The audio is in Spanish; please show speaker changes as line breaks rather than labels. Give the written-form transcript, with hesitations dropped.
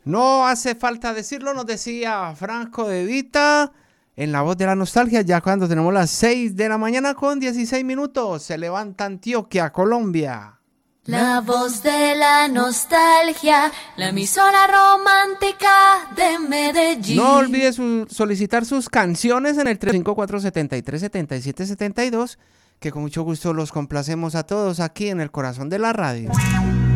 No hace falta decirlo, nos decía Franco De Vita en La Voz de la Nostalgia, ya cuando tenemos las 6 de la mañana con 16 minutos. Se levanta Antioquia, Colombia.
La Voz de la Nostalgia, la emisora romántica de Medellín.
No olvide solicitar sus canciones en el 354-73-77-72, que con mucho gusto los complacemos a todos aquí en el corazón de la radio.